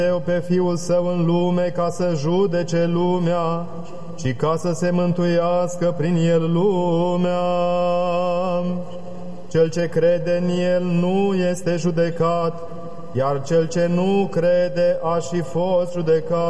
pe Fiul Său în lume ca să judece lumea și ca să se mântuiască prin El lumea. Cel ce crede în El nu este judecat, iar cel ce nu crede a și fost judecat.